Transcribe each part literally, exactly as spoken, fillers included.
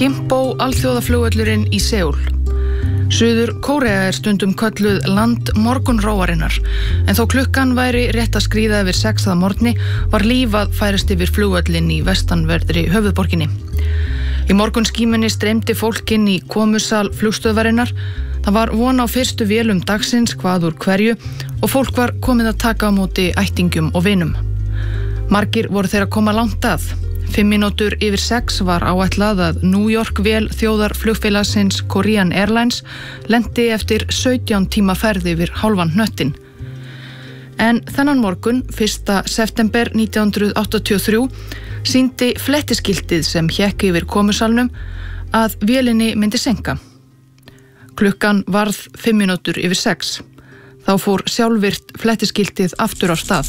Gimpo alþjóðaflugvöllurinn í Seúl. Suður Kórea er stundum kölluð land morgunróarinnar, en þó klukkan væri rétt að skríða yfir sex að morgni var líf að færast yfir flugvöllin í vestanverðri höfuðborginni. Í morgunskímunni streymdi fólk inn í komusal flugstöðvarinnar. Það var von á fyrstu vélum dagsins hvað úr hverju og fólk var komið að taka á móti ættingjum og vinum. Margir voru þeir að koma langt að. Fimm mínútur yfir sex var áætlað að New York vél þjóðarflugfélagsins Korean Airlines lenti eftir sautján tíma ferð yfir hálfan hnöttinn. En þennan morgun, fyrsta september nítján hundruð áttatíu og þrjú, sýndi flettiskiltið sem hékk yfir komusalnum að vélinni myndi seinka. Klukkan varð fimm mínútur yfir sex. Þá fór sjálfvirt flettiskiltið aftur á stað.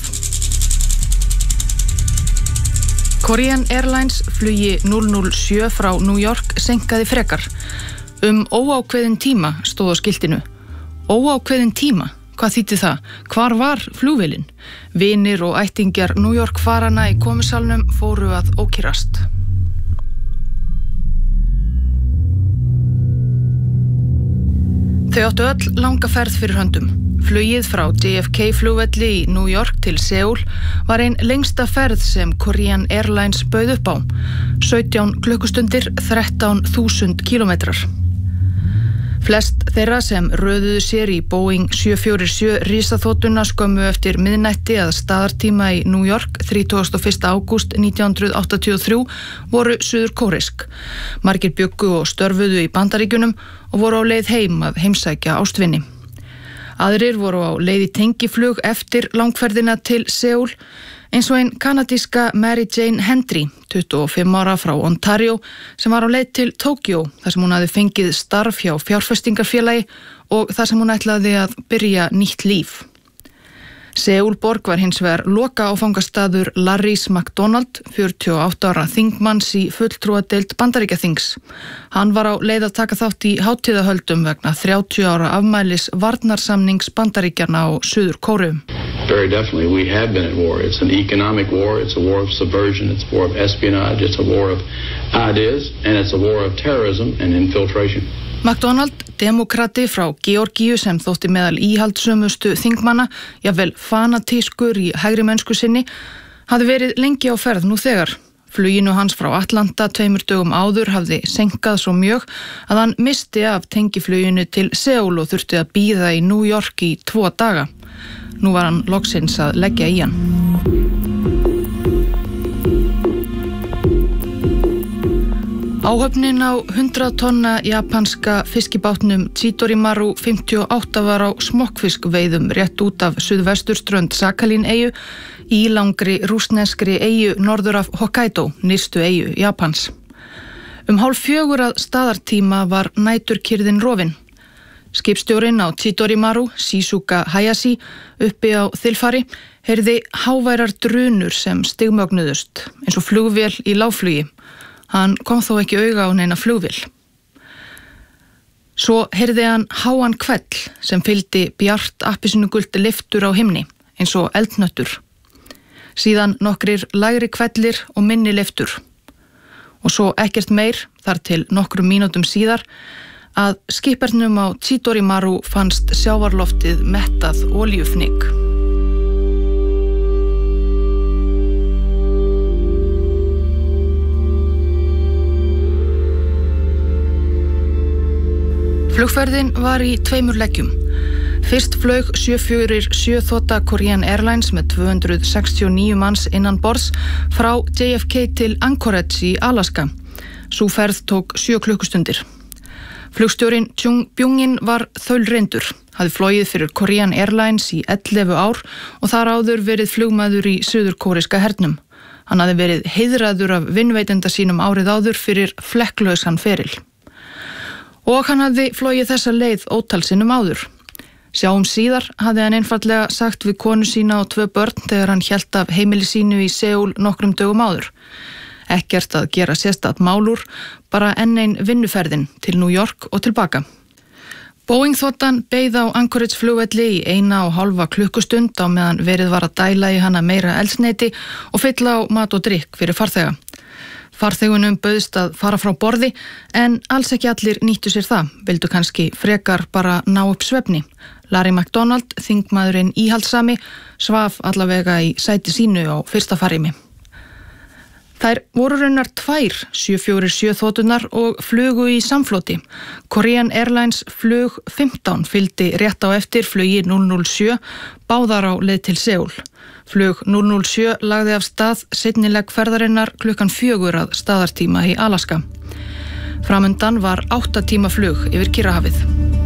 Korean Airlines flugi núll núll sjö frá New York seinkaði frekar. Um óákveðin tíma stóð á skiltinu. Óákveðin tíma? Hvað þýddi það? Hvar var flugvélin? Vinir og ættingjar New York farana í komusalnum fóru að ókyrrast. Þau áttu öll langa ferð fyrir höndum. Flugið frá J F K flugvelli í New York til Seúl var ein lengsta ferð sem Korean Airlines bauð upp á. sautján klukkustundir, þrettán þúsund kílómetrar. Flest þeirra sem röðuðu sér í Boeing sjö fjögur sjö risaþotuna skömmu eftir miðnætti að staðartíma í New York þrítugasta og fyrsta ágúst nítján hundruð áttatíu og þrjú voru suður-kóresk. Margir bjuggu og störfuðu í Bandaríkjunum og voru á leið heim að heimsækja ástvinni. Aðrir voru á leið í tengiflug eftir langferðina til Seúl, eins og ein kanadíska Mary Jane Hendry, tuttugu og fimm ára frá Ontario, sem var á leið til Tókíó, þar sem hún hafði fengið starf hjá fjárfestingarfélagi og þar sem hún ætlaði að byrja nýtt líf. Seúlborg var hins vegar loka áfangastaður Larrys McDonald, fjörutíu og átta ára þingmanns í fulltrúadeild Bandaríkjaþings. Hann var á leið að taka þátt í hátíðahöldum vegna þrjátíu ára afmælis varnarsamnings Bandaríkjanna á Suður-Kóreu. Very definitely, we have been at war. It's an economic war, it's a war of subversion, it's a war of espionage, it's a war of ideas, and it's a war of terrorism and infiltration. McDonald, demokrati frá Georgíu sem þótti meðal íhaldssömustu þingmanna, jafnvel fanatískur í hægri mennsku sinni, hafði verið lengi á ferð nú þegar. Fluginu hans frá Atlanta tveimur dögum áður hafði seinkað svo mjög að hann misti af tengifluginu til Seúl og þurfti að bíða í New York í tvo daga. Nú var hann loksins að leggja í hann. Áhöfnin á hundrað tonna japanska fiskibátnum Chidorimaru fimmtíu og átta var á smokkfiskveiðum rétt út af suðvesturströnd Sakhalín-eyju í langri rússneskri eyju norður af Hokkaido, nyrstu eyju Japans. Um hálf fjögur að staðartíma var næturkyrrðin rofin. Skipstjórinn á Chidorimaru, Shizuka Hayashi, uppi á þilfari, heyrði háværar drunur sem stigmögnuðust, eins og flugvél í lágflugi. Hann kom þó ekki auga á neina flugvél. Svo heyrði hann háan hvell sem fylgdi bjart appelsínugult lyftur á himni, eins og eldhnöttur. Síðan nokkrir lægri hvellir og minni lyftur. Og svo ekkert meir, þar til nokkrum mínútum síðar, að skipernum á Chidorimaru fannst sjávarloftið mettað olíufnykk. Flugferðin var í tveimur leggjum. Fyrst flaug sjö fjögur sjö þota Korean Airlines með tvö hundruð sextíu og níu manns innan borðs frá J F K til Anchorage í Alaska. Sú ferð tók sjö klukkustundir. Flugstjórinn Chung Byung-in var þaulreyndur, hafði flogið fyrir Korean Airlines í ellefu ár og þar áður verið flugmaður í suður-kóreska hernum. Hann hafði verið heiðraður af vinveitenda sínum árið áður fyrir flekklausan feril. Og hann hafði flogið þessa leið ótal sinnum áður. Sjáum síðar hafði hann einfaldlega sagt við konu sína og tvö börn þegar hann hélt af heimili sínu í Seúl nokkrum dögum áður. Ekkert að gera sérstakt mál úr, bara enn ein vinnuferðin til New York og tilbaka. Boeing-þotan beið á Anchorage flugvelli í eina og hálfa klukkustund á meðan verið var að dæla í hana meira eldsneyti og fylla á mat og drykk fyrir farþega. Farþegunum bauðst að fara frá borði en alls ekki allir nýttu sér það, vildu kannski frekar bara ná upp svefni. Larry McDonald, þingmaðurinn íhaldssami, svaf allavega í sæti sínu á fyrsta farimi. Þær voru raunar tvær sjö fjögur sjö þoturnar og flugu í samfloti. Korean Airlines flug fimmtán fylgdi rétt á eftir flugi núll núll sjö, báðar á leið til Seúl. Flug núll núll sjö lagði af stað seinnileg ferðarinnar klukkan fjögur að staðartíma í Alaska. Framundan var átta tíma flug yfir Kyrrahafið.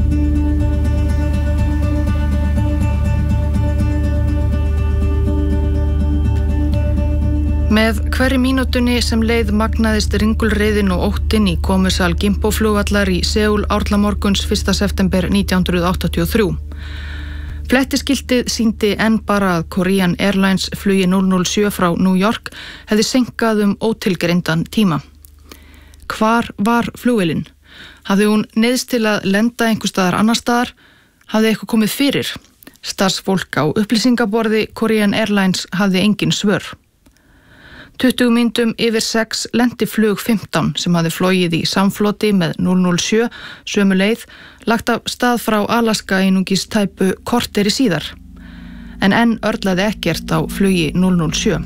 Með hverri mínútunni sem leið magnaðist ringulreiðin og óttinn í komusal Gimpo-flugvallar í Seúl árlamorguns fyrsta september nítján hundruð áttatíu og þrjú. Flettiskiltið sýndi enn bara að Korean Airlines flugi núll núll sjö frá New York hefði seinkað um ótilgreindan tíma. Hvar var flugvélin? Hafði hún neyðst til að lenda einhvers staðar annar staðar? Hafði eitthvað komið fyrir? Starfsfólk á upplýsingaborði Korean Airlines hafði engin svör. tuttugu mínútum yfir sex lenti flug fimmtán sem hafði flogið í samfloti með núll núll sjö sömu leið, lagt af stað frá Alaska einungis tæpu korteri síðar. En enn örlaði ekkert á flugi núll núll sjö.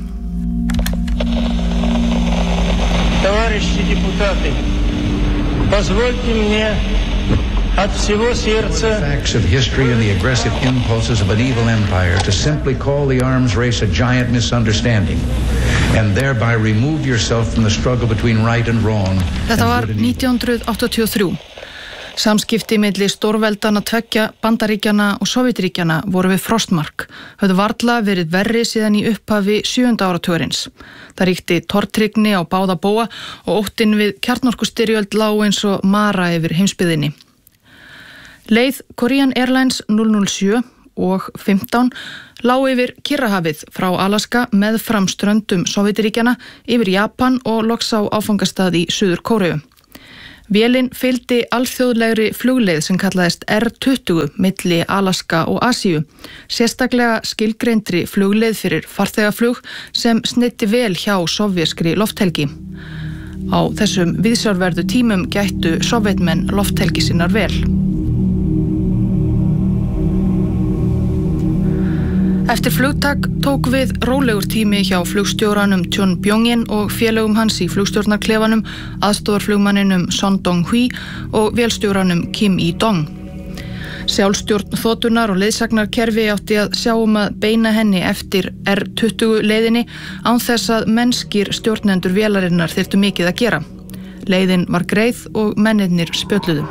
Товарищи депутаты, позвольте мне от всего сердца facts of history and the aggressive impulses of an evil empire to simply call the arms race a giant misunderstanding and thereby remove yourself from the struggle between right and wrong. Þetta var nítján hundruð áttatíu og þrjú. Samskipti milli stórveldana tveggja, Bandaríkjana og Sovétríkjana voru við frostmark, höfðu varla verið verri síðan í upphafi sjöunda áratugurins. Það ríkti tortryggni á báða bóga og óttinn við kjarnorkustyrjöld lá eins og mara yfir heimsbyggðinni. Leið Korean Airlines núll núll sjö og fimmtán lá yfir Kyrrahafið frá Alaska meðfram ströndum Sovétríkjana yfir Japan og loks á áfangastað í Suður Kóreu. Vélin fylgdi alþjóðlegri flugleið sem kallaðist R tuttugu milli Alaska og Asíu, sérstaklega skilgreindri flugleið fyrir farþegaflug sem sneiddi vel hjá sovvéskri lofthelgi. Á þessum viðsjárverðu tímum gættu Sovétmenn lofthelgi sinnar vel. Eftir flugtak tók við rólegur tími hjá flugstjóranum Chun Byung-in og félögum hans í flugstjórnarklefanum, aðstoðarflugmanninum Son Dong-hui og vélstjóranum Kim Il-dong. Sjálfstjórn þotunar og leiðsagnarkerfi átti að sjá um að beina henni eftir R tuttugu leiðinni án þess að mennskir stjórnendur vélarinnar þyrftu mikið að gera. Leiðin var greið og mennirnir spjölluðu.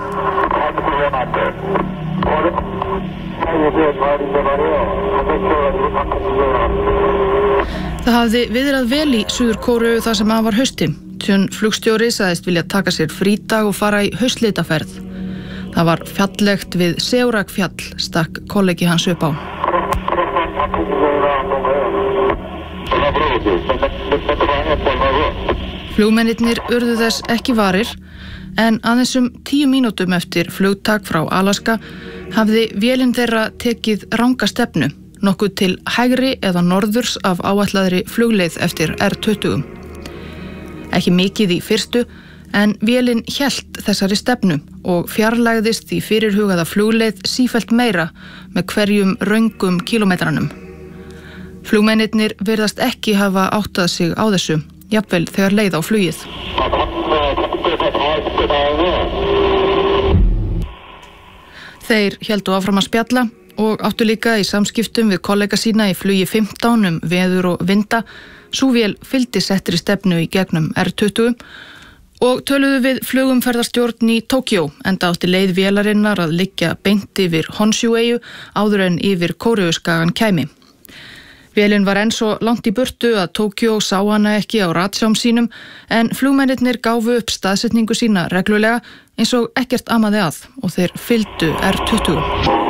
Það hafði viðrað vel í Suður Kóreu þar sem að var hausti. Chun flugstjóri sagðist vilja taka sér frídag og fara í haustlitaferð. Það var fjallegt við Seorak-fjall, stakk kollegi hans upp á. Flugmennirnir urðu þess ekki varir, en aðeins um tíu mínútum eftir flugtak frá Alaska hafði vélin þeirra tekið ranga stefnu, nokkuð til hægri eða norðurs af áætlaðri flugleið eftir R tuttugu. Ekki mikið í fyrstu, en vélin hélt þessari stefnu og fjarlægðist í fyrirhugaða flugleið sífellt meira með hverjum röngum kílómetranum. Flugmennirnir virðast ekki hafa áttað sig á þessu, jafnvel þegar leið á flugið. Þeir héldu áfram að spjalla og áttu líka í samskiptum við kollega sína í flugi fimmtán um veður og vinda. Sú vél fylgdi settri stefnu í gegnum R tuttugu og töluðu við flugumferðarstjórn í Tókjó, enda átti leið vélarinnar að liggja beint yfir Honshu-eyju áður en yfir Kóreuskagan kæmi. Vélin var enn svo langt í burtu að Tókjó sá hana ekki á ratsjám sínum, en flugmennirnir gáfu upp staðsetningu sína reglulega eins og ekkert amaði að og þeir fylgdu R tuttugu.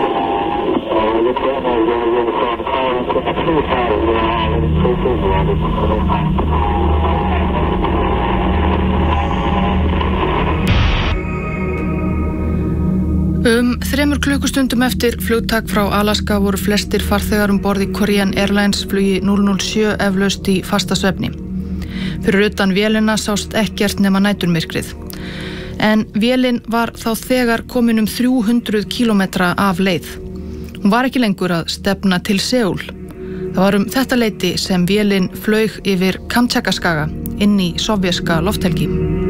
Um þremur klukkustundum eftir flugtak frá Alaska voru flestir farþegar um borð í Korean Airlines flugi núll núll sjö eflaust í fasta svefni. Fyrir utan vélina sást ekkert nema næturmyrkrið. En vélin var þá þegar komin um þrjú hundruð kílómetra af leið. Hún var ekki lengur að stefna til Seúl. Það var um þetta leyti sem vélin flaug yfir Kamtjatkaskaga inn í sovjeska lofthelgi.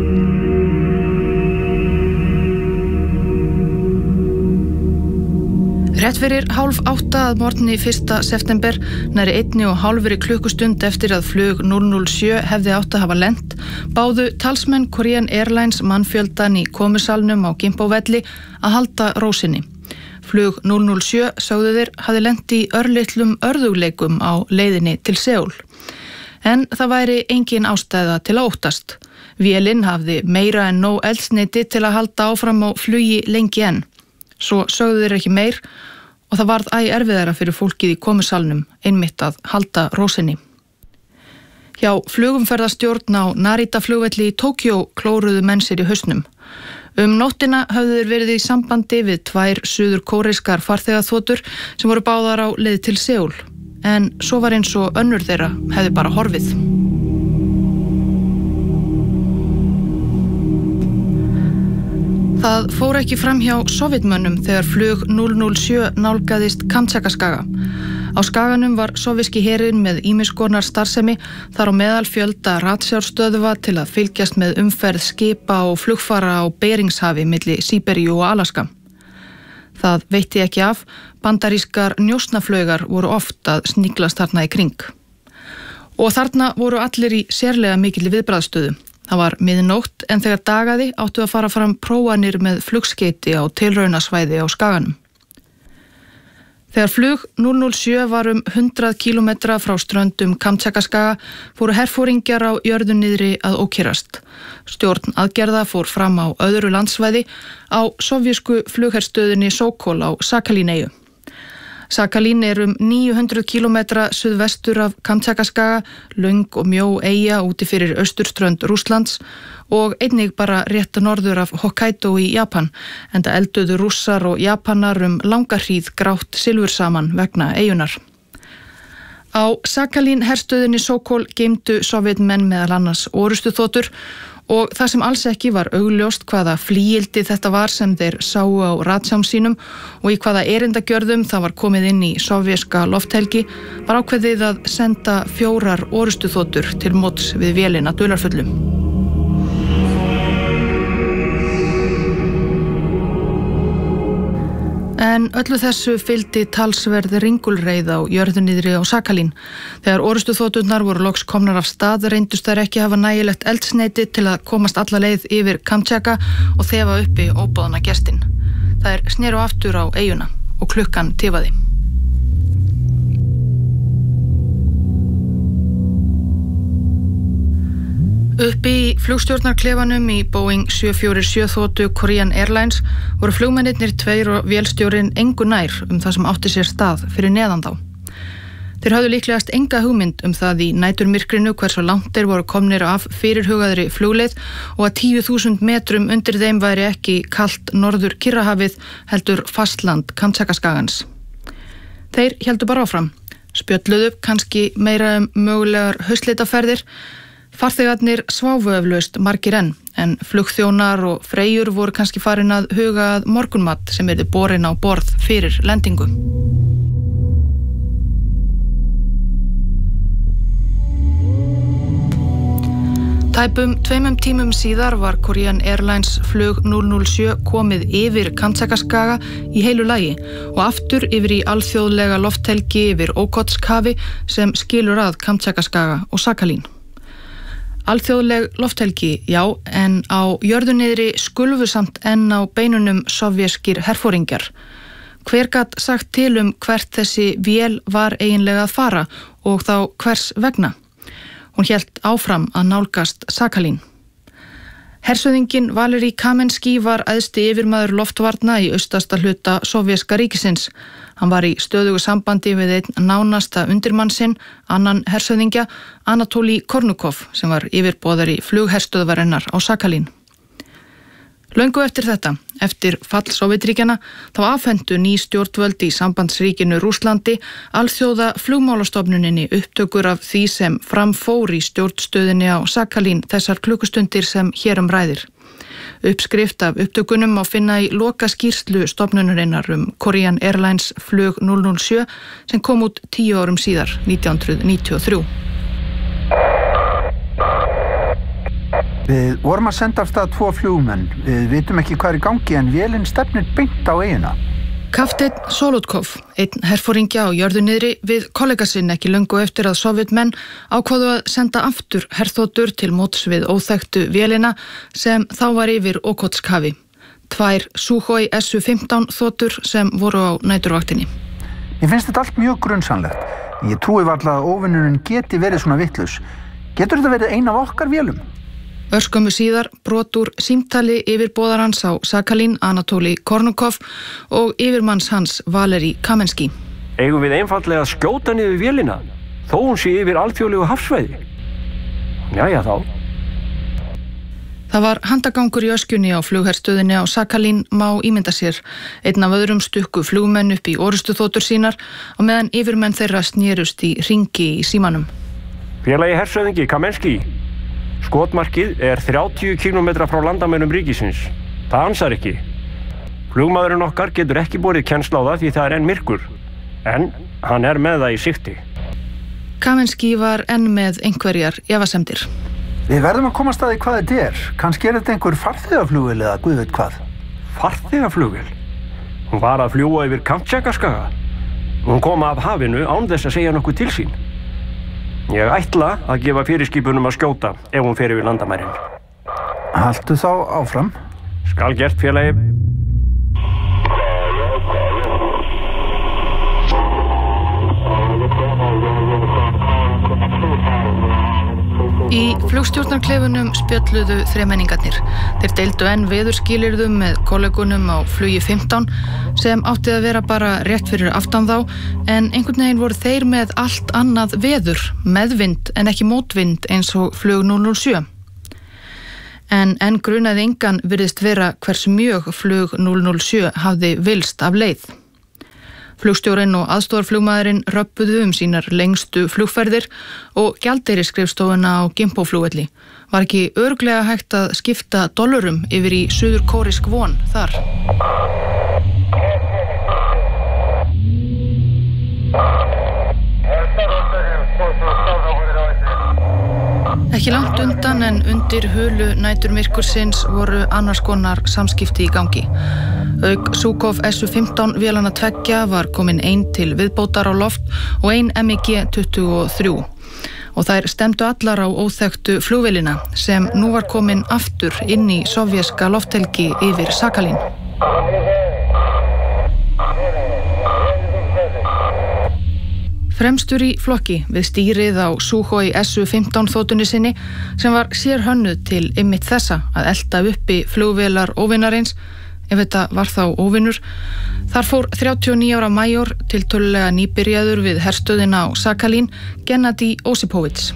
Rétt fyrir hálf átta að morgni fyrsta september, nærri einni og hálfri klukkustund eftir að flug núll núll sjö hefði átt að hafa lent, báðu talsmenn Korean Airlines mannfjöldan í komusalnum á Gimpo-velli að halda ró sinni. Flug núll núll sjö, sögðu þeir, hafði lent í örlitlum örðugleikum á leiðinni til Seúl. En það væri engin ástæða til að óttast. Vélin hafði meira en nóg eldsneyti til að halda áfram á flugi lengi enn. Svo sögðu þeir ekki meir og það varð æ erfiðara fyrir fólkið í komusalnum einmitt að halda ró sinni. Hjá flugumferðarstjórn á Narita flugvelli í Tókjó klóruðu menn sér í hausnum. Um nóttina höfðu þeir verið í sambandi við tvær suður-kóreiskar farþegaþotur sem voru báðar á leið til Seúl, en svo var eins og önnur þeirra hefði bara horfið. Það fór ekki fram hjá sovjetmönnum þegar flug núll núll sjö nálgaðist Kamtjatkaskaga. Á skaganum var sovjeski herinn með ýmiss konar starfsemi, þar á meðal fjölda ratsjárstöðva til að fylgjast með umferð skipa og flugfara á Beringshafi milli Síberíu og Alaska. Það veitti ekki af, bandarískar njósnaflaugar voru oft að sniglast þarna í kring. Og þarna voru allir í sérlega mikilli viðbragðsstöðu. Það var miðnótt en þegar dagaði áttu að fara fram prófanir með flugskeyti á tilraunasvæði á skaganum. Þegar flug núll núll sjö var um hundrað kílómetra frá ströndum Kamtjatkaskaga fóru herforingjar á jörðu niðri að ókyrrast. Stjórn aðgerða fór fram á öðru landsvæði á sovjísku flugherstöðinni Sokol á Sakhalín-eyju. Sakhalín er um níu hundruð kílómetra suðvestur af Kamtjatkaskaga, löng og mjó eyja úti fyrir austurströnd Rússlands og einnig bara rétt norður af Hokkaido í Japan, enda elduðu Rússar og Japanar um langa hríð grátt silfur saman vegna eyjunar. Á Sakhalín herstöðinni Sokol geymdu sovjetmenn meðal annars orrustuþotur og það sem alls ekki var augljóst hvaða flygildi þetta var sem þeir sáu á ratsjám sínum og í hvaða erindagjörðum það var komið inn í sovjeska lofthelgi var ákveðið að senda fjórar orrustuþotur til móts við vélina dularfullu. En öllu þessu fylgdi talsverð ringulreið á jörðuniðri á Sakhalín. Þegar orrustuþoturnar voru loks komnar af stað reyndust þær ekki hafa nægilegt eldsneyti til að komast alla leið yfir Kamtjatka og þefa uppi óboðna gestin. Þær sneru aftur á eyjuna og klukkan tifaði. Uppi í flugstjórnarklefanum í Boeing sjö fjögur sjö þotu Korean Airlines voru flugmennirnir tveir og vélstjórinn engu nær um það sem átti sér stað fyrir neðan þá. Þeir höfðu líklegast enga hugmynd um það í næturmyrkrinu hversu langt þeir voru komnir af fyrirhugaðri flugleið og að tíu þúsund metrum undir þeim væri ekki kalt norður Kyrrahafið heldur fastland Kamtjatkaskagans. Þeir héldu bara áfram, spjölluðu kannski meira um mögulegar haustlitaferðir. Farþegarnir sváfu eflaust margir enn, en flugþjónar og freyjur voru kannski farin að huga að morgunmat sem yrði borin á borð fyrir lendingu. Tæpum tveimum tímum síðar var Korean Airlines flug núll núll sjö komið yfir Kamtjatkaskaga í heilu lagi og aftur yfir í alþjóðlega lofthelgi yfir Okhotsk-hafi sem skilur að Kamtjatkaskaga og Sakhalín. Alþjóðleg lofthelgi, já, en á jörðuniðri skulfu samt enn á beinunum sovjeskir herforingjar. Hver gat sagt til um hvert þessi vél var eiginlega að fara og þá hvers vegna? Hún hélt áfram að nálgast Sakhalín. Hersöðingin Valeri Kamenski var æðsti yfirmaður loftvarna í austasta hluta sovjeska ríkisins. Hann var í stöðugu sambandi við einn nánasta undirmann sinn, annan hersöðingja, Anatoli Kornukov, sem var yfirboðari flugherstöðvarinnar á Sakhalín. Löngu eftir þetta, eftir fall Sovétríkjanna, þá afhentu ný stjórnvöld í sambandsríkinu Rússlandi alþjóða flugmálastofnuninni upptökur af því sem fram fór í stjórnstöðinni á Sakhalín þessar klukkustundir sem hér um ræðir. Uppskrift af upptökunum má finna í loka skýrslu stofnunarinnar um Korean Airlines flug núll núll sjö sem kom út tíu árum síðar, nítján hundruð níutíu og þrjú. Við vorum að senda af stað tvo flugmenn. Við vitum ekki hvað er í gangi en vélinn stefnir beint á eyjuna. Kafteinn Solotkov, einn herforingja á jörðu niðri við kollega sinn ekki löngu eftir að Sovétmenn ákváðu að senda aftur herþotur til móts við óþekktu vélina sem þá var yfir Okhotsk-hafi. Tvær Sukhoi S U fimmtán þotur sem voru á næturvaktinni. Mér finnst þetta allt mjög grunnsamlegt. Ég trúi varla að óvinnurinn geti verið svona vitlaus. Getur þetta verið ein af okkar vélum? Örskömmu síðar brot úr símtali yfirboðarans á Sakhalín, Anatoli Kornukov og yfirmanns hans Valeri Kamenski. Eigum við einfaldlega að skjóta niður vélina, þó hún sé yfir alþjóðlegu hafsvæði? Jæja þá. Það var handagangur í öskjunni á flugherstöðinni á Sakhalín má ímynda sér. Einn af öðrum stukku flugmenn upp í orustuþotur sínar og meðan yfirmenn þeirra snerust í hringi í símanum. Félagi hershöfðingi Kamenski. Skotmarkið er þrjátíu kílómetra frá landamærum ríkisins. Það ansar ekki. Flugmaðurinn okkar getur ekki borið kennsl á það því það er enn myrkur. En hann er með það í sigti. Kamenski var enn með einhverjar efasemdir. Við verðum að komast að því hvað þetta er. Kannski er þetta einhver farþegaflugvél eða guð veit hvað. Farþegaflugvél? Hún var að fljúga yfir Kamtjatkaskaga. Hún kom af hafinu án þess að segja nokkuð til sín. Ég ætla að gefa fyrirskipunum að skjóta ef hún fer yfir landamærin. Haltu þá áfram. Skal gert, félagi. Í flugstjórnarklefunum spjölluðu þremenningarnir. Þeir deildu enn veðurskilyrðum með kollegunum á flugi fimmtán sem átti að vera bara rétt fyrir aftan þá en einhvern veginn voru þeir með allt annað veður, meðvind en ekki mótvind eins og flug núll núll sjö. En enn grunaði engan virðist vera hversu mjög flug núll núll sjö hafði vilst af leið. Flugstjórinn og aðstoðarflugmaðurinn röbbuðu um sínar lengstu flugferðir og gjaldeyrisskrifstofuna á Gimpo-flugvelli. Var ekki örugglega hægt að skipta dollurum yfir í suður-kórísk von þar? Ekki langt undan en undir hulu næturmyrkursins voru annars konar samskipti í gangi. Auk Sukhoi S U fimmtán vélana tveggja var komin ein til viðbótar á loft og ein M I G tuttugu og þrjú. Og þær stemdu allar á óþekktu flugvélina sem nú var komin aftur inn í sovjeska lofthelgi yfir Sakhalín. Fremstur í flokki við stýrið á Sukhoi S U fimmtán þotunni sinni sem var sérhönnuð til einmitt þessa að elta uppi flugvélar óvinarins, ef þetta var þá óvinur. Þar fór þrjátíu og níu ára major tiltölulega nýbyrjaður við herstöðina á Sakhalín, Gennadi Osipovits.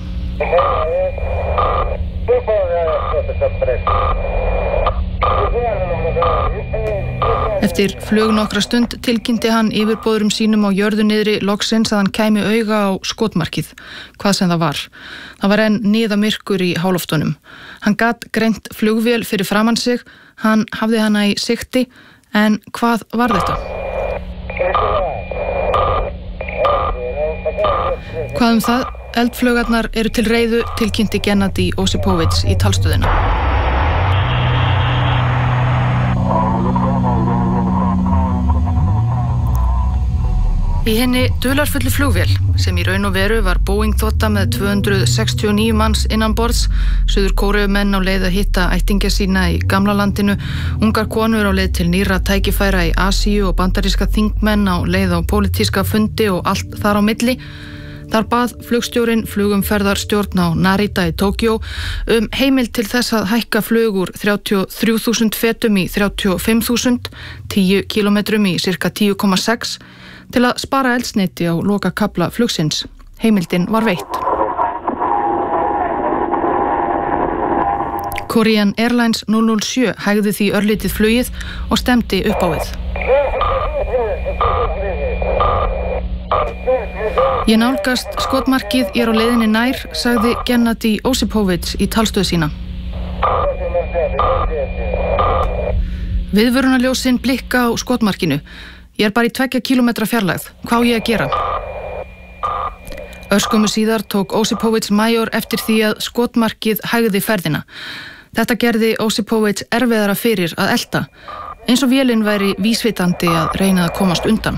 Eftir flug nokkra stund tilkynnti hann yfirboðurum sínum á jörðu niðri loksins að hann kæmi auga á skotmarkið, hvað sem það var. Það var enn niðamyrkur í háloftunum. Hann gat greint flugvél fyrir framan sig, hann hafði hana í sigti, en hvað var þetta? Hvað um það? Eldflaugarnar eru til reiðu, tilkynnti Gennadi Osipovits í talstöðina. Í henni dularfullu flugvél, sem í raun og veru var Boeing þota með tvö hundruð sextíu og níu manns innanborðs, Suður-Kóreumenn á leið að hitta ættingja sína í gamla landinu, ungar konur á leið til nýrra tækifæra í Asíu og bandaríska þingmenn á leið á pólitíska fundi og allt þar á milli. Þar bað flugstjórinn flugumferðarstjórn á Narita í Tókjó um heimild til þess að hækka flug úr þrjátíu og þrjú þúsund fetum í þrjátíu og fimm þúsund, tíu kílómetrum í sirka tíu komma sex, til að spara eldsneyti á lokakafla flugsins. Heimildin var veitt. Korean Airlines núll núll sjö hægði því örlítið flugið og stemdi upp á við. Ég nálgast skotmarkið, ég er á leiðinni nær, sagði Gennady Osipovits í talstöð sína. Viðvörunarljósin blikka á skotmarkinu. Ég er bara í tveggja kílómetra fjarlægð. Hvað á ég að gera? Örskömmu síðar tók Osipovits major eftir því að skotmarkið hægði ferðina. Þetta gerði Osipovits erfiðara fyrir að elta, eins og vélin væri vísvitandi að reyna að komast undan.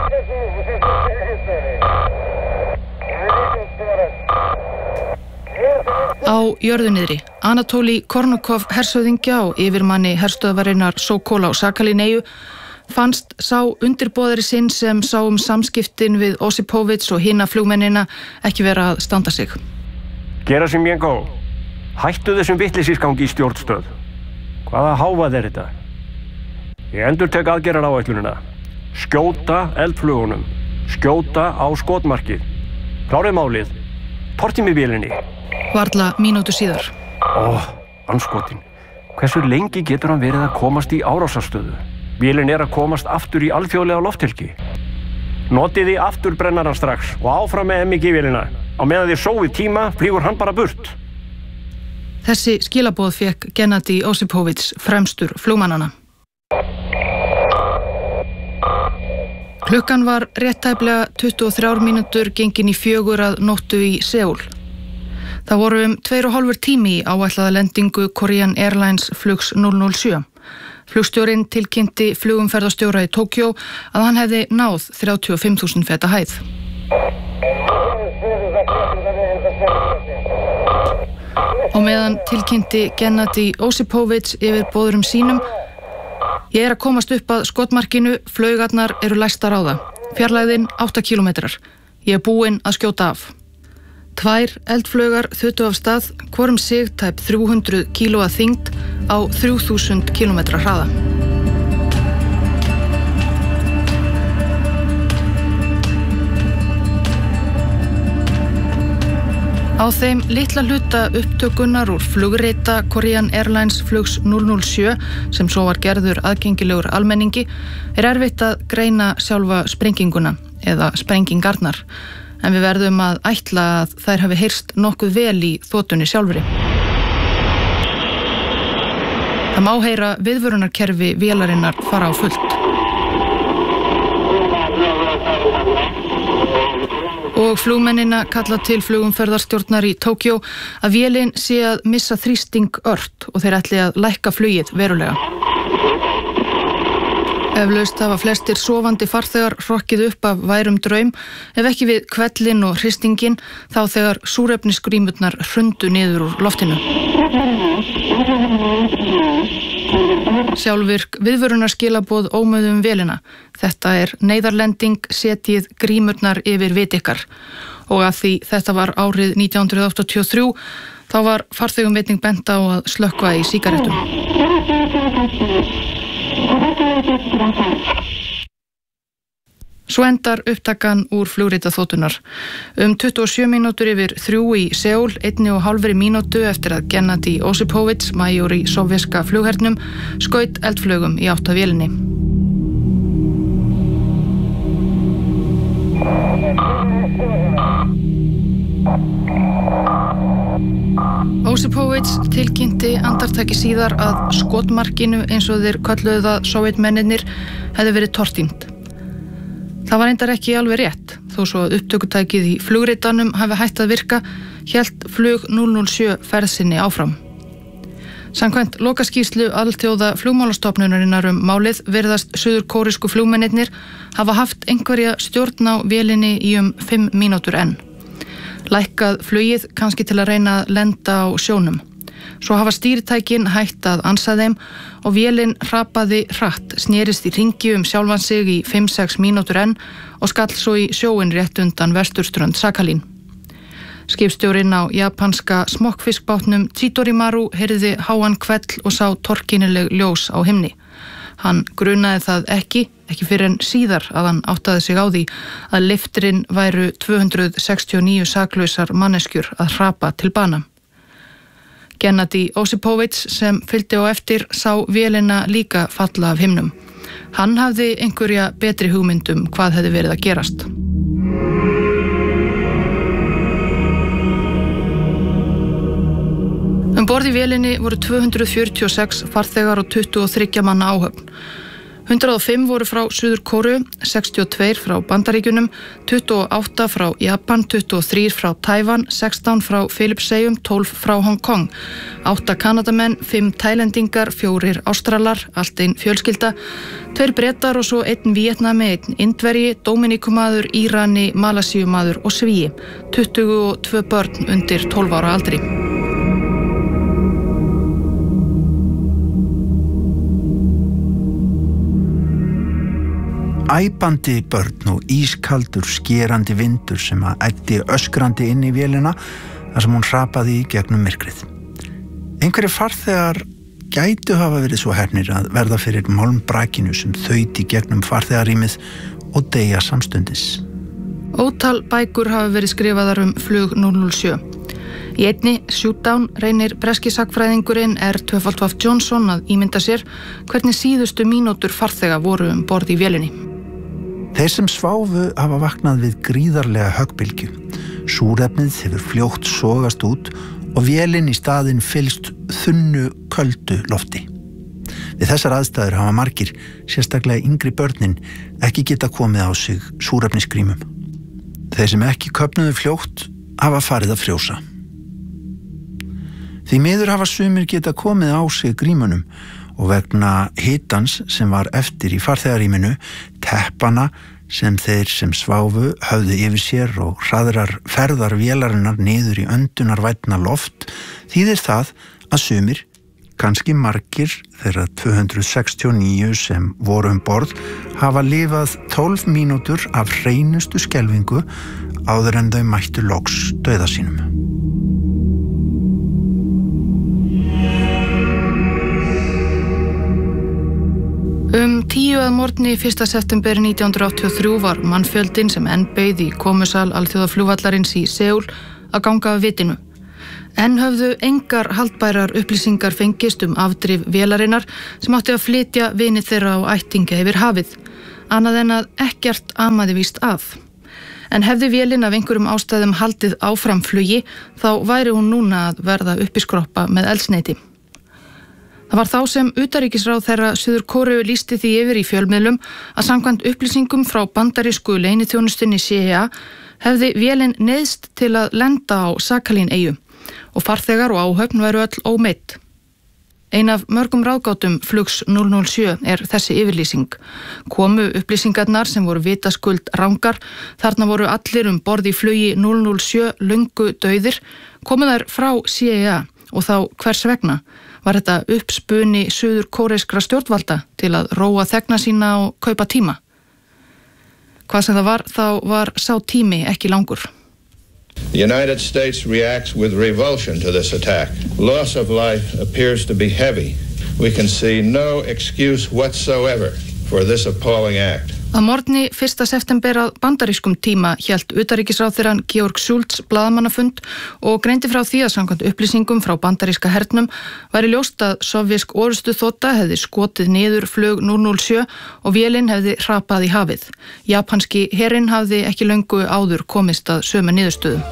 Á jörðu niðri, Anatoli Kornukov hershöfðingja og yfirmanni herstöðvarinnar Sokol á Sakhalín-eyju fannst sá undirboðari sinn sem sá um samskiptin við Osipovits og hina flugmennina ekki vera að standa sig. Gerasimenko, hættu þessum vitleysisgangi í stjórnstöð. Hvaða hávað er þetta? Ég endurtek aðgerðaráætlunina. Skjóta eldflugunum. Skjóta á skotmarkið. Klárið málið. Tortið mig vélinni. Varla mínútu síðar. Ó, andskotin. Hversu lengi getur hann verið að komast í árásarstöðu? Vélin er að komast aftur í alþjóðlega lofthelgi. Notiði afturbrennaran strax og áfram með M I G-vélina. Á meðan þið sóið tíma flýgur hann bara burt. Þessi skilaboð fékk Gennady Osipovits fremstur flugmannana. Klukkan var rétt tæplega tuttugu og þrjár mínútur gengin í fjögur að nóttu í Seúl. Það voru um tveir og hálfur tími í áætlaða lendingu Korean Airlines flugs núll núll sjö. Flugstjórinn tilkynnti flugumferðarstjóra í Tókjó að hann hefði náð þrjátíu og fimm þúsund feta hæð. Og meðan tilkynnti Gennady Osipovits yfir boðurum sínum: Ég er að komast upp að skotmarkinu, flaugarnar eru læstar á það. Fjarlægðin átta kílómetrar. Ég er búinn að skjóta af. Tvær eldflaugar þutu af stað, hvorum sig tæp þrjú hundruð kíló að þyngd á þrjú þúsund kílómetra hraða. Á þeim litla hluta upptökunnar úr flugrita Korean Airlines flugs núll núll sjö, sem svo var gerður aðgengilegur almenningi, er erfitt að greina sjálfa sprenginguna eða sprengingarnar, en við verðum að ætla að þær hafi heyrst nokkuð vel í þotunni sjálfri. Það má heyra viðvörunarkerfi vélarinnar fara á fullt. Og flugmennina kalla til flugumferðarstjórnar í Tókjó að vélin sé að missa þrýsting ört og þeir ætli að lækka flugið verulega. Eflaust hafa flestir sofandi farþegar hrokkið upp af værum draum, ef ekki við hvellin og hristingin, þá þegar súrefnisgrímurnar hrundu niður úr loftinu. Sjálfvirk viðvörunarskilaboð ómöðum vélina. Þetta er neyðarlending, setjið grímurnar yfir vit ykkar. Og að því þetta var árið nítján hundruð áttatíu og þrjú, þá var farþegum vitning bent á að slökkva í sígarettum. Svo endar upptakan úr flugritaþotunar. Um tuttugu og sjö mínútur yfir þrjú í Seúl, einni og hálfri mínútu eftir að Gennady Osipovits, major í sovjeska flughernum, skaut eldflaugum í átt að vélinni. Osipovits tilkynnti andartaki síðar að skotmarkinu, eins og þeir kölluðu það sovjetmennirnir, hefði verið tortímt. Það var reyndar ekki alveg rétt, þó svo að upptökutækið í flugritanum hafi hætt að virka, hélt flug núll núll sjö ferð sinni áfram. Samkvæmt lokaskýrslu alþjóða flugmálastofnunarinnar um málið virðast suðurkórísku flugmennirnir hafa haft einhverja stjórn á vélinni í um fimm mínútur enn. Lækkað flugið kannski til að reyna að lenda á sjónum. Svo hafa stýritækin hætt að ansa þeim og vélin hrapaði hratt, snerist í hringi um sjálfan sig í fimm sex mínútur enn og skall svo í sjóin rétt undan vesturströnd Sakhalín. Skipstjórinn á japanska smokkfiskbátnum Chidorimaru heyrði háan hvell og sá torkennileg ljós á himni. Hann grunaði það ekki, ekki fyrr en síðar að hann áttaði sig á því að lyftirinn væru tvö hundruð sextíu og níu saklausar manneskjur að hrapa til bana. Gennady Osipovits sem fylgdi á eftir sá vélina líka falla af himnum. Hann hafði einhverja betri hugmyndum hvað hefði verið að gerast. Um borð í vélinni voru tvö hundruð fjörutíu og sex farþegar og tuttugu og þriggja manna áhöfn. hundrað og fimm voru frá Suður Kóreu, sextíu og tvö frá Bandaríkjunum, tuttugu og átta frá Japan, tuttugu og þrjú frá Tævan, sextán frá Filippseyjum, tólf frá Hong Kong, átta Kanadamenn, fimm Tælendingar, fjórir Ástralar, allt einn fjölskylda, tveir Bretar og svo einn Víetnami, einn Indverji, Dóminikumaður, Írani, Malasíumaður og Svíi, tuttugu og tvö börn undir tólf ára aldri. Æpandi börn og ískaldur skerandi vindur sem að æddi öskrandi inn í vélina þar sem hún hrapaði í gegnum myrkrið. Einhverjir farþegar gætu hafa verið svo heppnir að verða fyrir málmbrakinu sem þaut í gegnum farþegarýmið og deyja samstundis. Ótal bækur hafa verið skrifaðar um flug núll núll sjö. Í einni, Shootdown, reynir breski sagnfræðingurinn R. Twefaldwaf Johnson að ímynda sér hvernig síðustu mínútur farþega voru um borð í vélinni. Þeir sem sváfu hafa vaknað við gríðarlega höggbylgju. Súrefnið hefur fljótt sogast út og vélin í staðinn fyllst þunnu, köldu lofti. Við þessar aðstæður hafa margir, sérstaklega yngri börnin, ekki geta komið á sig súrefnisgrímum. Þeir sem ekki köfnuðu fljótt hafa farið að frjósa. Því miður hafa sumir geta komið á sig grímunum og vegna hitans sem var eftir í farþegarýminu, teppana sem þeir sem sváfu höfðu yfir sér og hraðrar ferðar vélarinnar niður í öndunarvænna loft, þýðir það að sumir, kannski margir þeirra tvö hundruð sextíu og níu sem voru um borð, hafa lifað tólf mínútur af hreinustu skelfingu áður en þau mættu loks dauða sínum. Um tíu að morgni fyrsta september nítján hundruð áttatíu og þrjú var mannfjöldinn sem enn beið í komusal alþjóðaflugvallarins í Seúl að ganga af vitinu. Enn höfðu engar haldbærar upplýsingar fengist um afdrif vélarinnar sem átti að flytja vini þeirra á ættingja yfir hafið, annað en að ekkert amaði víst að. En hefði vélin af einhverjum ástæðum haldið áfram flugi, þá væri hún núna að verða uppiskroppa með eldsneyti. Það var þá sem utanríkisráðherra Suður Kóreu lýsti því yfir í fjölmiðlum að samkvæmt upplýsingum frá bandarísku leyniþjónustunni C I A hefði vélin neyðst til að lenda á Sakhalín-eyju og farþegar og áhöfn væru öll ómeidd. Ein af mörgum ráðgátum flugs núll núll sjö er þessi yfirlýsing. Komu upplýsingarnar sem voru vitaskuld rangar, þarna voru allir um borð í flugi núll núll sjö löngu dauðir, komu þær frá C I A og þá hvers vegna? Var þetta uppspuni suður kóreskra stjórnvalda til að róa þegna sína og kaupa tíma? Hvað sem það var, þá var sá tími ekki langur. The United States reacts with revulsion to this attack. Loss of life appears to be heavy. We can see no excuse whatsoever for this appalling act. Að morgni fyrsta september að bandarískum tíma hélt utanríkisráðherrann Georg Schultz blaðamannafund og greindi frá því að samkvæmt upplýsingum frá bandaríska hernum væri ljóst að sovjísk orrustuþota hefði skotið niður flug núll núll sjö og vélin hefði hrapað í hafið. Japanski herinn hafði ekki löngu áður komist að sömu niðurstöðu.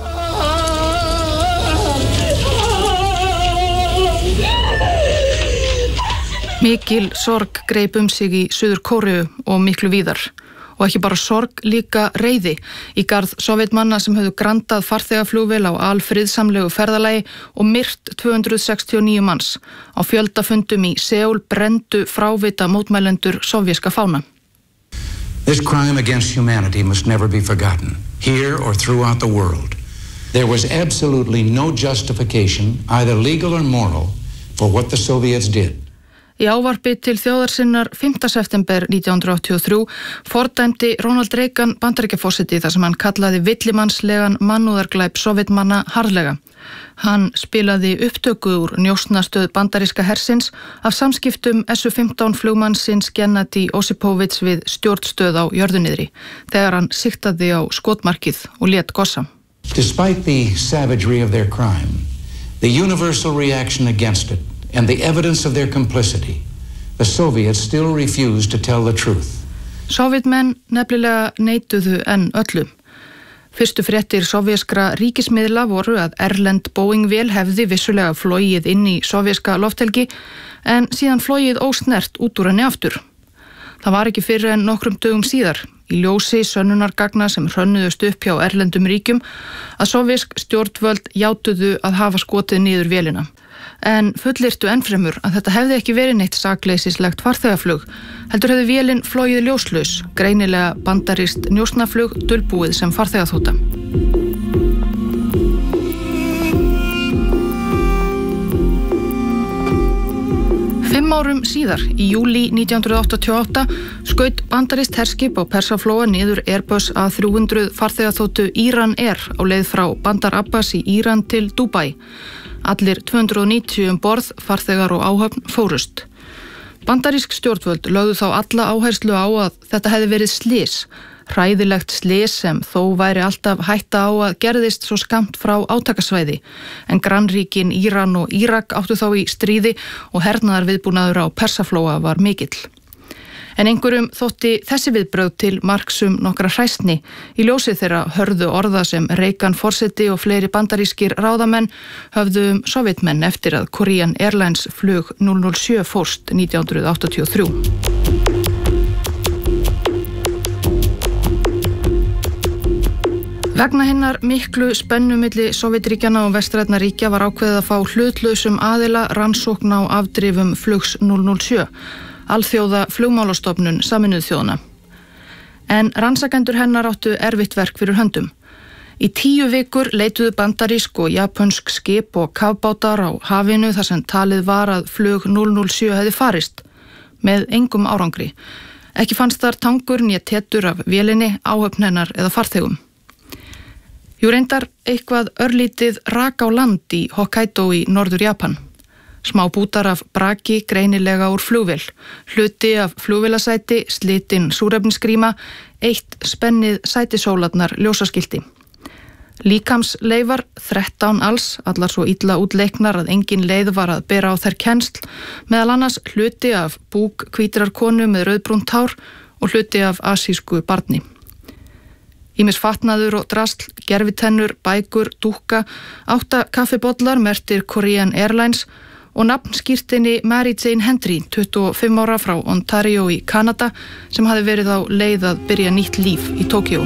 Mikil sorg greip um sig í Suður Kóreu og miklu víðar. Og ekki bara sorg, líka reiði í garð sovjetmanna sem höfðu grandað farþegaflugvél á alfriðsamlegu ferðalagi og myrt tvö hundruð sextíu og níu manns. Á fjöldafundum í Seúl brenndu frávita mótmælendur sovjíska fána. This crime against humanity must never be forgotten, here or throughout the world. There was absolutely no justification, either legal or moral, for what the Soviets did. Í ávarpi til þjóðarsinnar fimmta september nítján hundruð áttatíu og þrjú fordæmdi Ronald Reagan Bandaríkjaforseti þar sem hann kallaði villimannslegan mannúðarglæp sovjetmanna harðlega. Hann spilaði upptöku úr njósnastöð bandaríska hersins af samskiptum S U fimmtán flugmannsins Gennady Osipovits við stjórnstöð á jörðuniðri þegar hann sigtaði á skotmarkið og lét gossa. Despite the savagery of their crime, the universal reaction against it, and the evidence of their complicity, the Soviets still refused to tell the truth. Sovétmenn nefnilega neituðu enn öllum. Fyrstu fréttir sovéskra ríkismiðla voru að erlend Boeing-vél hefði vissulega flogið inn í sovéska lofthelgi en síðan flogið ósnert út úr henni aftur. Það var ekki fyrr en nokkrum dögum síðar, í ljósi sönnunargagna sem hrönnuðust upp hjá erlendum ríkjum, að sovésk stjórnvöld játuðu að hafa skotið niður vélina. En fullyrtu ennfremur að þetta hefði ekki verið neitt sakleysislegt farþegaflug, heldur hefði vélin flogið ljóslaus, greinilega bandarískt njósnaflug dulbúið sem farþegaþota. Fimm árum síðar, í júlí nítján hundruð áttatíu og átta, skaut bandarískt herskip á Persaflóa niður Airbus A þrjú hundruð farþegaþotu Iran Air á leið frá Bandar Abbas í Íran til Dubai. Allir tvö hundruð og níutíu um borð, farþegar og áhöfn fórust. Bandarísk stjórnvöld lögðu þá alla áherslu á að þetta hefði verið slys, hræðilegt slys sem þó væri alltaf hætta á að gerðist svo skammt frá átakasvæði, en grannríkin Íran og Írak áttu þá í stríði og hernaðarviðbúnaður á Persaflóa var mikill. En einhverjum þótti þessi viðbrögð til marks um nokkra hræsni í ljósi þeirra hörðu orða sem Reagan forseti og fleiri bandarískir ráðamenn höfðu um Sovétmenn eftir að Korean Airlines flug núll núll sjö fórst nítján hundruð áttatíu og þrjú. Vegna hinnar miklu spennu milli Sovétríkjanna og vestrænna ríkja var ákveðið að fá hlutlausum aðila rannsókn á afdrifum flugs núll núll sjö. Alþjóða flugmálastofnun Sameinuðu þjóðanna. En rannsakendur hennar áttu erfitt verk fyrir höndum. Í tíu vikur leituðu bandarísk og japansk skip og kafbátar á hafinu þar sem talið var að flug núll núll sjö hefði farist, með engum árangri. Ekki fannst þar tangur né tetur af vélinni, áhöfn hennar eða farþegum. Jú reyndar eitthvað örlítið rak á land í Hokkaido í norður Japan. Smá bútar af braki greinilega úr flugvél, hluti af flugvélasæti, slitinn súrefnisgríma, eitt spennið sætisólarnar ljósaskilti. Líkamsleifar, þrettán alls, allar svo illa útleiknar að engin leið var að bera á þær kennsl, meðal annars hluti af búk hvítrar konu með rauðbrúnt hár og hluti af asísku barni. Ýmis fatnaður og drasl, gerfitennur, bækur, dúkka, átta kaffibollar merktir Korean Airlines og nafnskírteini Mary Jane Hendry, tuttugu og fimm ára frá Ontario í Kanada, sem hafði verið á leið að byrja nýtt líf í Tókíó.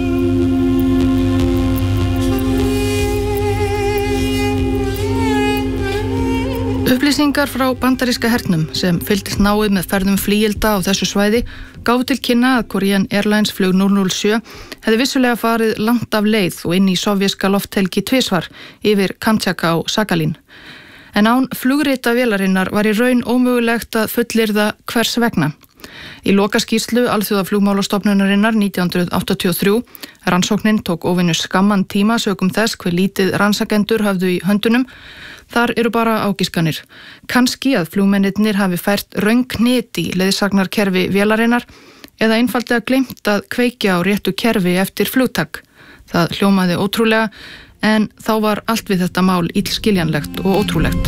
Upplýsingar frá bandaríska hernum sem fylgdist náið með ferðum flygilda á þessu svæði gáfu til kynna að Korean Airlines flug núll núll sjö hefði vissulega farið langt af leið og inn í sovjerska lofthelgi tvisvar yfir Kamtjaka og Sakhalín. En án flugrita vélarinnar var í raun ómögulegt að fullyrða hvers vegna. Í lokaskýrslu Alþjóða flugmálastofnunarinnar nítján hundruð áttatíu og þrjú, rannsóknin tók óvenju skamman tíma sökum þess hve lítið rannsakendur höfðu í höndunum, þar eru bara ágiskanir. Kannski að flugmennirnir hafi fært röng hnit í leiðsagnarkerfi vélarinnar eða einfaldlega gleymt að kveikja á réttu kerfi eftir flugtak. Það hljómaði ótrúlega, en þá var allt við þetta mál illskiljanlegt og ótrúlegt.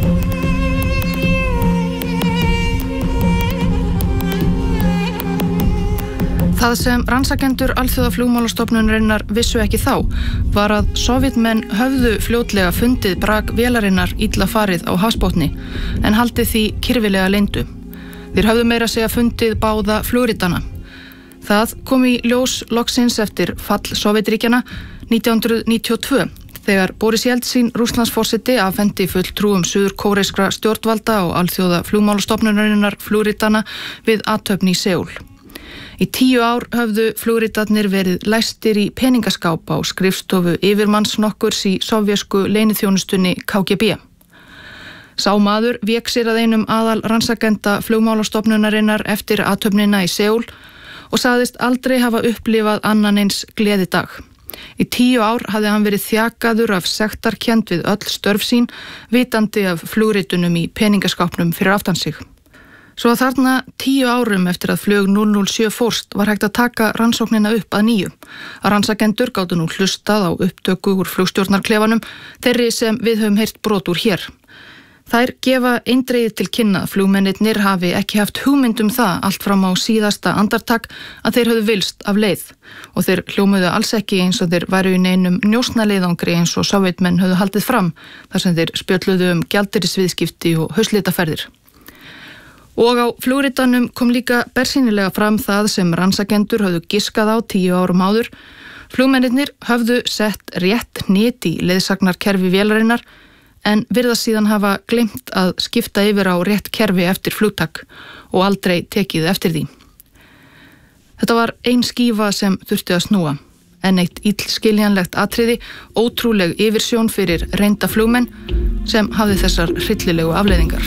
Það sem rannsakendur Alþjóða flugmálastofnunarinnar vissu ekki þá var að Sovétmenn höfðu fljótlega fundið brak vélarinnar illa farið á hafsbotni en haldið því kyrfilega leyndu. Þeir höfðu meira að segja fundið báða flugritana. Það kom í ljós loksins eftir fall Sovétríkjanna nítján hundruð níutíu og tvö þegar Boris Jeltsin, Rússlandsforseti, afhenti fulltrúum suður-kóreskra stjórnvalda og Alþjóða flugmálastofnunarinnar flugritana við athöfn í Seúl. Í tíu ár höfðu flugritarnir verið læstir í peningaskáp á skrifstofu yfirmanns nokkurs í sovjesku leyniþjónustunni K G B. Sá maður vék sér að einum aðal rannsakenda flugmálastofnunarinnar eftir athöfnina í Seúl og sagðist aldrei hafa upplifað annan eins gleðidag. Í tíu ár hafði hann verið þjakaður af sektarkennd við öll störf sín, vitandi af flugritunum í peningaskápnum fyrir aftan sig. Svo að þarna tíu árum eftir að flug núll núll sjö fórst var hægt að taka rannsóknina upp að nýju. Að rannsakendur gátu nú hlustað á upptöku úr flugstjórnarklefanum, þeirri sem við höfum heyrt brot úr hér. Þær gefa eindregið til kynna að flugmennirnir hafi ekki haft hugmynd um það allt fram á síðasta andartak að þeir höfðu vilst af leið og þeir hljómuðu alls ekki eins og þeir væru í neinum njósnaleiðangri eins og sovétmenn höfðu haldið fram þar sem þeir spjölluðu um gjaldeyrisviðskipti og hauslitaferðir. Og á flugritanum kom líka bersýnilega fram það sem rannsakendur höfðu giskað á tíu árum áður. Flugmennirnir höfðu sett rétt hnit í leiðsagnarkerfi vélarinnar en virðast síðan hafa gleymt að skipta yfir á rétt kerfi eftir flugtak og aldrei tekið eftir því. Þetta var ein skífa sem þurfti að snúa, en eitt illskiljanlegt atriði, ótrúleg yfirsjón fyrir reynda flugmenn sem hafði þessar hryllilegu afleiðingar.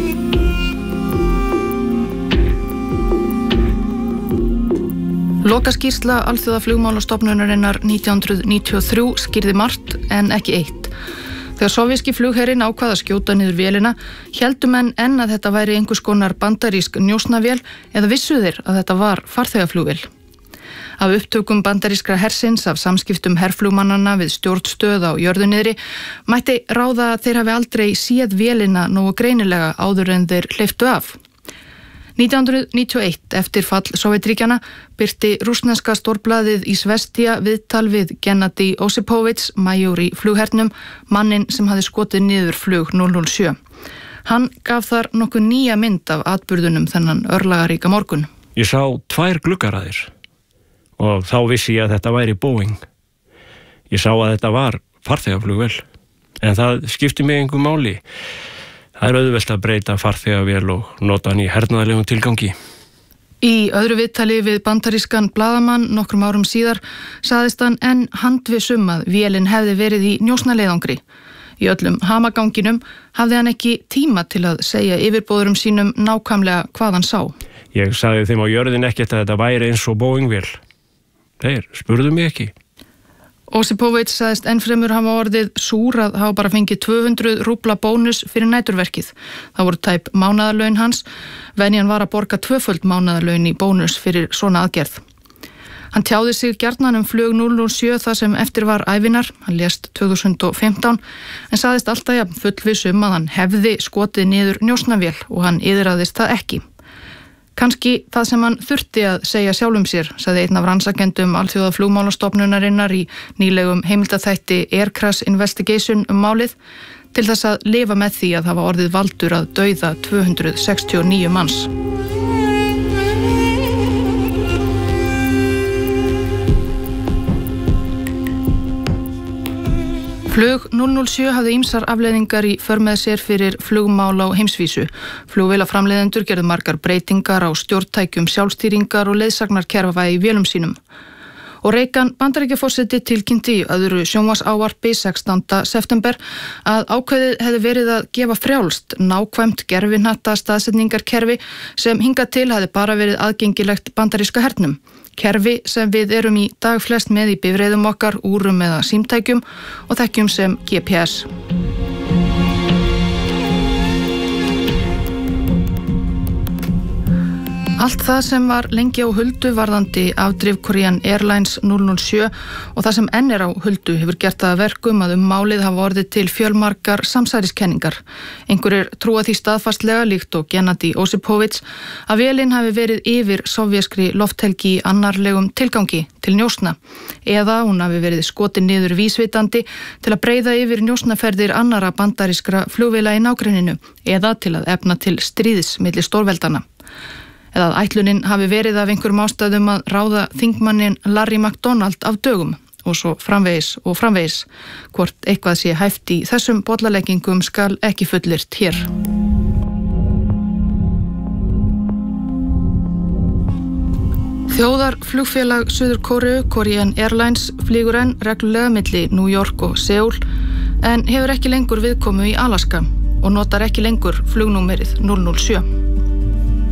Lokaskýrsla Alþjóðaflugmálastofnunarinnar nítján hundruð níutíu og þrjú skýrði margt en ekki eitt. Þegar sovjíski flugherinn ákvað að skjóta niður vélina, héldu menn enn að þetta væri einhvers konar bandarísk njósnavél eða vissu þeir að þetta var farþegaflugvél. Af upptökum bandarískra hersins af samskiptum herflugmannanna við stjórnstöð á jörðuniðri mætti ráða að þeir hafi aldrei séð vélina nógu greinilega áður en þeir hleyptu af. nítján hundruð níutíu og eitt, eftir fall Sovétríkjanna, birti rússneska stórblaðið Izvestia viðtal við Gennady Osipovits, major í flughernum, mannin sem hafði skotið niður flug núll núll sjö. Hann gaf þar nokkuð nýja mynd af atburðunum þennan örlagaríka morgun. Ég sá tvær gluggaraðir og þá vissi ég að þetta væri Boeing. Ég sá að þetta var farþegaflugvél, en það skipti mig engu máli. Það er auðvelt að breyta farþegavél og nota hann í hernaðarlegum tilgangi. Í öðru viðtali við bandarískan blaðamann nokkrum árum síðar sagðist hann enn handviss um að vélin hefði verið í njósnaleiðangri. Í öllum hamaganginum hafði hann ekki tíma til að segja yfirbóðurum sínum nákvæmlega hvað hann sá. Ég sagði þeim á jörðin ekkert að þetta væri eins og Boeing-vél. Þeir spurðu mig ekki. Osipovits sagðist ennfremur hafa orðið súr að hafa bara fengið tvö hundruð rúbla bónus fyrir næturverkið. Það voru tæp mánaðarlaun hans, venjan var að borga tvöföld mánaðarlaun í bónus fyrir svona aðgerð. Hann tjáði sig gjarnan um flug núll núll sjö þar sem eftir var ævinar, hann lést tvö þúsund og fimmtán, en sagðist alltaf jafn fullviss um að hann hefði skotið niður njósnavél og hann yðraðist það ekki. Kanski það sem hann þurfti að segja sjálfum sér, sagði einn af rannsakendum Alþjóðaflugmálastofnunarinnar í nýlegum heimildaþætti Air Crash Investigation um málið, til þess að lifa með því að hafa orðið valdur að dauða tvö hundruð sextíu og níu manns. Flug núll núll sjö hafði ýmsar afleiðingar í för með sér fyrir flugmál á heimsvísu. Flugvélaframleiðendur gerðu margar breytingar á stjórntækjum sjálfstýringar og leiðsagnarkerfa í vélum sínum. Og Reagan Bandaríkjaforseti tilkynnti í öðru sjónvarpsávarpi sextánda september að ákveðið hefði verið að gefa frjálst nákvæmt gervihnata staðsetningarkerfi sem hingað til hefði bara verið aðgengilegt bandaríska hernum. Kerfi sem við erum í dag flest með í bifreiðum okkar, úrum eða símtækjum og þekkjum sem G P S. Allt það sem var lengi á huldu varðandi afdrif Korean Airlines núll núll sjö og það sem enn er á huldu hefur gert það að verkum að um málið hafa orðið til fjölmargar samsæriskenningar. Einhverjir trúa því staðfastlega líkt og Gennady Osipovits að vélin hafi verið yfir sovjaskri lofthelgi í annarlegum tilgangi til njósna eða hún hafi verið skotin niður vísvitandi til að breiða yfir njósnaferðir annara bandarískra flugvéla í nágrenninu eða til að efna til stríðs milli stórveldana. Eða að ætlunin hafi verið af einhverjum ástæðum að ráða þingmannin Larry McDonald af dögum og svo framvegis og framvegis. Hvort eitthvað sé hæft í þessum bollaleggingum skal ekki fullyrt hér. Þjóðarflugfélag Suður Kóreu, Korean Airlines, flýgur enn reglulega milli New York og Seúl en hefur ekki lengur viðkomu í Alaska og notar ekki lengur flugnúmerið núll núll sjö.